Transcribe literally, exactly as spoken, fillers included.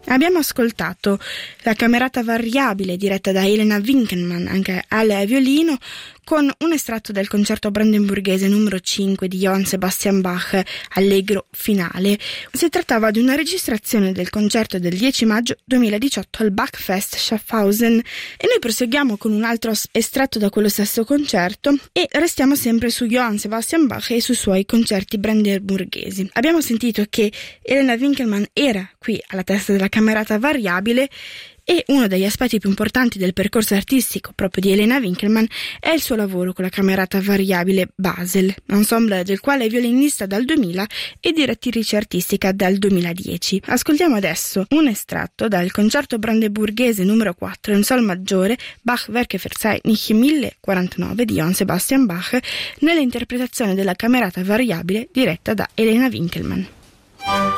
Abbiamo ascoltato la Camerata Variabile diretta da Helena Winkelmann, anche al violino, con un estratto del concerto brandenburghese numero cinque di Johann Sebastian Bach, Allegro finale. Si trattava di una registrazione del concerto del dieci maggio duemiladiciotto al Bachfest Schaffhausen, e noi proseguiamo con un altro estratto da quello stesso concerto e restiamo sempre su Johann Sebastian Bach e sui suoi concerti brandenburghesi. Abbiamo sentito che Helena Winkelmann era qui alla testa della Camerata Variabile, e uno degli aspetti più importanti del percorso artistico proprio di Helena Winkelmann è il suo lavoro con la Camerata Variabile Basel, ensemble del quale è violinista dal duemila e direttrice artistica dal duemiladieci. Ascoltiamo adesso un estratto dal concerto brandeburghese numero quattro in sol maggiore Bach Werke Verzeichnis mille quarantanove di Johann Sebastian Bach, nell'interpretazione della Camerata Variabile diretta da Helena Winkelmann.